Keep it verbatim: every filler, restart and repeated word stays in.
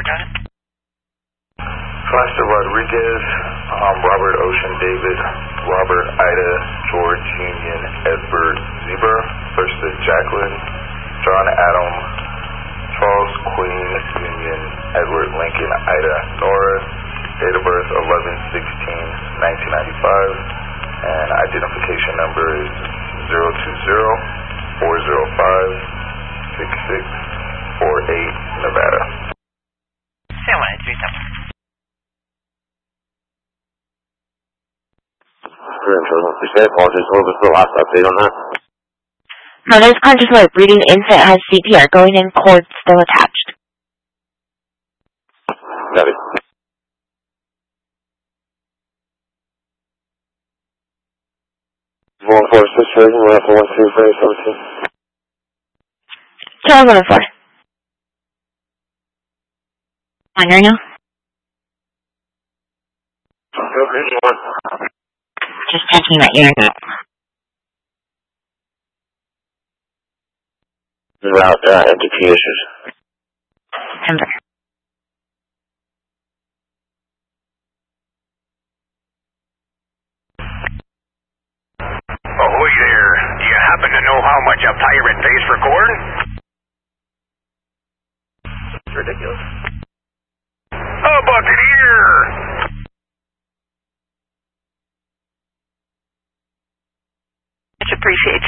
Lieutenant. Foster Rodriguez, um, Robert Ocean David, Robert Ida, George Union, Edward Zebra, First Jacqueline, John Adam, Charles Queen Union, Edward Lincoln, Ida Nora, date of birth eleven sixteen nineteen ninety-five, and identification number is zero two zero four zero five six six four eight, Nevada. San Juan three seven. Apologies, what was the last update on that? Mother's conscious life, breathing, infant has C P R, going in, cord still attached. Got it. one four six seven, one four one three five seventeen. Charles one four. On right now? Just checking that you're not. Route uh, M T P issues. September. Ahoy there. Do you happen to know how much a pirate pays for corn? It's ridiculous. A bucket here. Much appreciated.